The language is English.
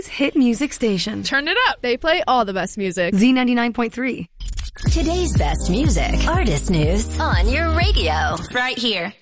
Cincinnati's hit music station. Turn it up. They play all the best music. Z99.3. Today's best music, artist news on your radio. Right here.